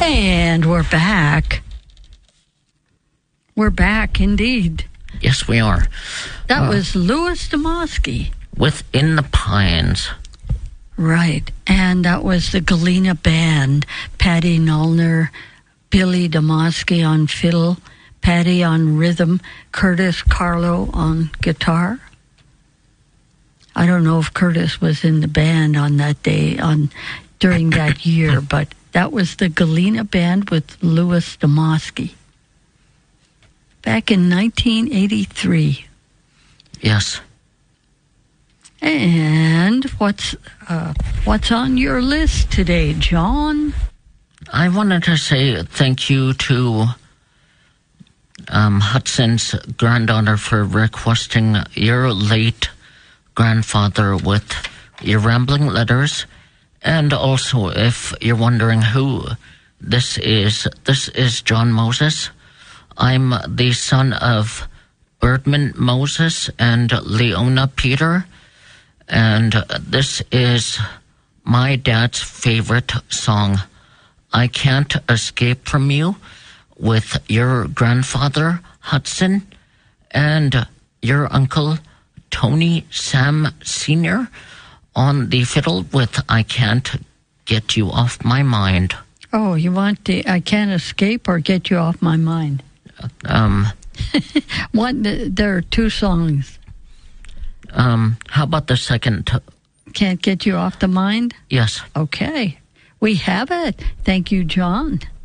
And we're back. We're back, indeed. Yes, we are. That was Louis Domosky. With In the Pines. Right. And that was the Galena Band. Patty Nollner, Billy Domosky on fiddle, Patty on rhythm, Curtis Carlo on guitar. I don't know if Curtis was in the band on that day, during that year, but that was the Galena Band with Louis Domosky. Back in 1983. Yes. And what's on your list today, John? I wanted to say thank you to Hudson's granddaughter for requesting your late grandfather with your rambling letters. And also, if you're wondering who this is John Moses. I'm the son of Birdman Moses and Leona Peter. And this is my dad's favorite song, I Can't Escape From You, with your grandfather, Hudson, and your uncle, Tony Sam Sr., on the fiddle with I Can't Get You Off My Mind. Oh, you want the I Can't Escape or Get You Off My Mind? There are two songs. How about the second? Can't Get You Off the Mind? Yes. Okay. We have it. Thank you, John.